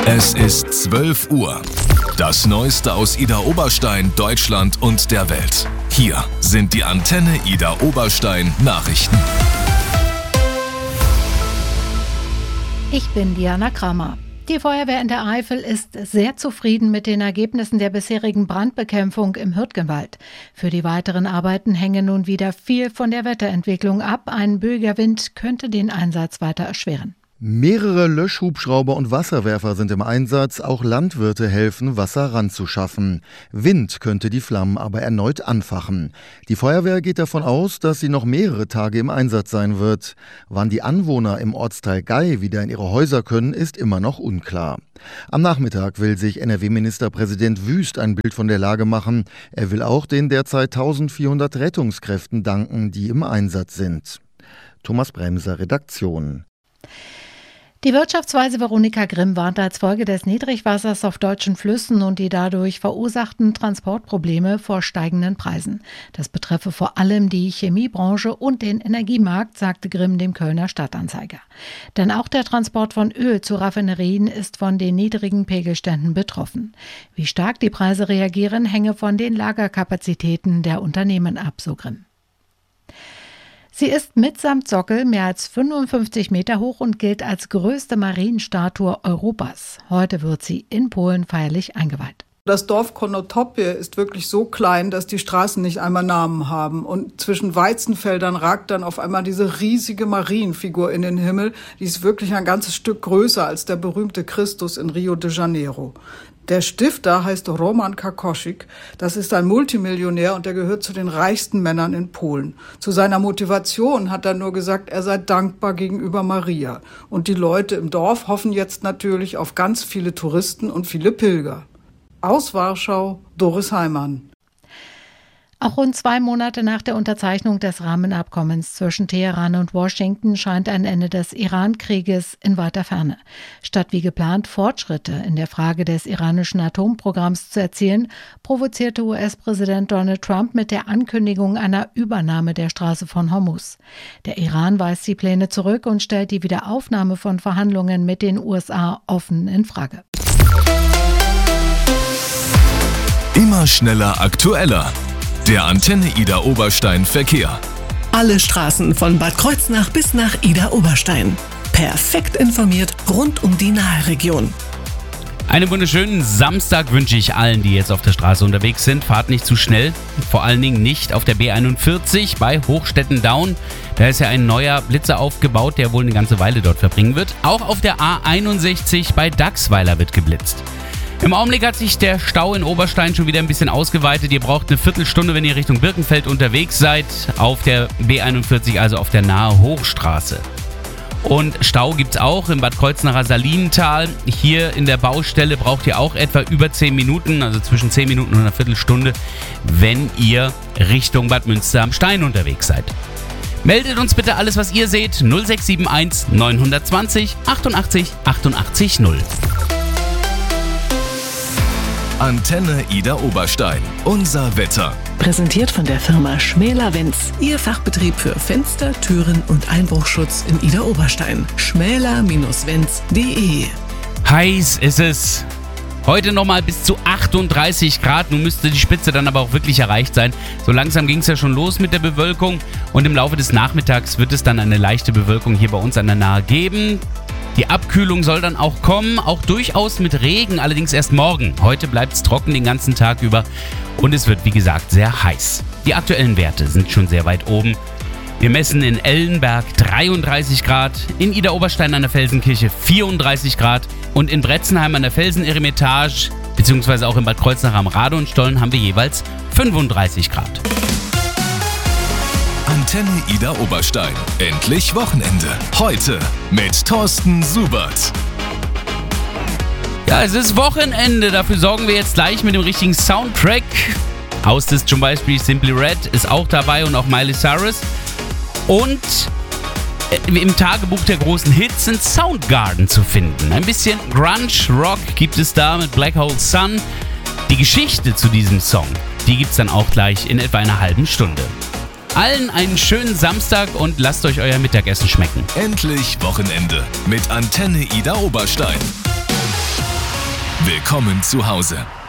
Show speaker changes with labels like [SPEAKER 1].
[SPEAKER 1] Es ist 12 Uhr. Das Neueste aus Idar Oberstein, Deutschland und der Welt. Hier sind die Antenne Idar Oberstein Nachrichten.
[SPEAKER 2] Ich bin Diana Kramer. Die Feuerwehr in der Eifel ist sehr zufrieden mit den Ergebnissen der bisherigen Brandbekämpfung im Hürtgenwald. Für die weiteren Arbeiten hänge nun wieder viel von der Wetterentwicklung ab. Ein böiger Wind könnte den Einsatz weiter erschweren.
[SPEAKER 3] Mehrere Löschhubschrauber und Wasserwerfer sind im Einsatz. Auch Landwirte helfen, Wasser ranzuschaffen. Wind könnte die Flammen aber erneut anfachen. Die Feuerwehr geht davon aus, dass sie noch mehrere Tage im Einsatz sein wird. Wann die Anwohner im Ortsteil Gey wieder in ihre Häuser können, ist immer noch unklar. Am Nachmittag will sich NRW-Ministerpräsident Wüst ein Bild von der Lage machen. Er will auch den derzeit 1400 Rettungskräften danken, die im Einsatz sind. Thomas Bremser, Redaktion.
[SPEAKER 2] Die Wirtschaftsweise Veronika Grimm warnt als Folge des Niedrigwassers auf deutschen Flüssen und die dadurch verursachten Transportprobleme vor steigenden Preisen. Das betreffe vor allem die Chemiebranche und den Energiemarkt, sagte Grimm dem Kölner Stadtanzeiger. Denn auch der Transport von Öl zu Raffinerien ist von den niedrigen Pegelständen betroffen. Wie stark die Preise reagieren, hänge von den Lagerkapazitäten der Unternehmen ab, so Grimm. Sie ist mitsamt Sockel mehr als 55 Meter hoch und gilt als größte Marienstatue Europas. Heute wird sie in Polen feierlich eingeweiht.
[SPEAKER 4] Das Dorf Konotopie ist wirklich so klein, dass die Straßen nicht einmal Namen haben. Und zwischen Weizenfeldern ragt dann auf einmal diese riesige Marienfigur in den Himmel. Die ist wirklich ein ganzes Stück größer als der berühmte Christus in Rio de Janeiro. Der Stifter heißt Roman Kakosik. Das ist ein Multimillionär und der gehört zu den reichsten Männern in Polen. Zu seiner Motivation hat er nur gesagt, er sei dankbar gegenüber Maria. Und die Leute im Dorf hoffen jetzt natürlich auf ganz viele Touristen und viele Pilger. Aus Warschau, Doris Heimann.
[SPEAKER 2] Auch rund 2 Monate nach der Unterzeichnung des Rahmenabkommens zwischen Teheran und Washington scheint ein Ende des Iran-Krieges in weiter Ferne. Statt wie geplant Fortschritte in der Frage des iranischen Atomprogramms zu erzielen, provozierte US-Präsident Donald Trump mit der Ankündigung einer Übernahme der Straße von Hormuz. Der Iran weist die Pläne zurück und stellt die Wiederaufnahme von Verhandlungen mit den USA offen in Frage.
[SPEAKER 1] Immer schneller, aktueller. Der Antenne Idar Oberstein Verkehr.
[SPEAKER 5] Alle Straßen von Bad Kreuznach bis nach Idar Oberstein. Perfekt informiert rund um die Nahe-Region.
[SPEAKER 6] Einen wunderschönen Samstag wünsche ich allen, die jetzt auf der Straße unterwegs sind. Fahrt nicht zu schnell, vor allen Dingen nicht auf der B41 bei Hochstetten-Daun. Da ist ja ein neuer Blitzer aufgebaut, der wohl eine ganze Weile dort verbringen wird. Auch auf der A61 bei Dachsweiler wird geblitzt. Im Augenblick hat sich der Stau in Oberstein schon wieder ein bisschen ausgeweitet. Ihr braucht eine Viertelstunde, wenn ihr Richtung Birkenfeld unterwegs seid, auf der B41, also auf der Nahe Hochstraße. Und Stau gibt's auch im Bad Kreuznacher Salinental. Hier in der Baustelle braucht ihr auch etwa über 10 Minuten, also zwischen 10 Minuten und einer Viertelstunde, wenn ihr Richtung Bad Münster am Stein unterwegs seid. Meldet uns bitte alles, was ihr seht, 0671 920 88 88 0.
[SPEAKER 1] Antenne Idar Oberstein. Unser Wetter.
[SPEAKER 5] Präsentiert von der Firma Schmäler-Wenz. Ihr Fachbetrieb für Fenster, Türen und Einbruchschutz in Idar Oberstein. schmäler-wenz.de.
[SPEAKER 6] Heiß ist es. Heute nochmal bis zu 38 Grad. Nun müsste die Spitze dann aber auch wirklich erreicht sein. So langsam ging es ja schon los mit der Bewölkung. Und im Laufe des Nachmittags wird es dann eine leichte Bewölkung hier bei uns an der Nahe geben. Die Abkühlung soll dann auch kommen, auch durchaus mit Regen, allerdings erst morgen. Heute bleibt es trocken den ganzen Tag über und es wird, wie gesagt, sehr heiß. Die aktuellen Werte sind schon sehr weit oben. Wir messen in Ellenberg 33 Grad, in Idar Oberstein an der Felsenkirche 34 Grad und in Bretzenheim an der Felseneremitage, beziehungsweise auch in Bad Kreuznach am Radonstollen haben wir jeweils 35 Grad.
[SPEAKER 1] Antenne Idar Oberstein. Endlich Wochenende. Heute mit Thorsten Subert.
[SPEAKER 6] Ja, es ist Wochenende. Dafür sorgen wir jetzt gleich mit dem richtigen Soundtrack. Aus ist zum Beispiel Simply Red, ist auch dabei und auch Miley Cyrus. Und im Tagebuch der großen Hits sind Soundgarden zu finden. Ein bisschen Grunge-Rock gibt es da mit Black Hole Sun. Die Geschichte zu diesem Song, die gibt es dann auch gleich in etwa einer halben Stunde. Allen einen schönen Samstag und lasst euch euer Mittagessen schmecken.
[SPEAKER 1] Endlich Wochenende mit Antenne Idar Oberstein. Willkommen zu Hause.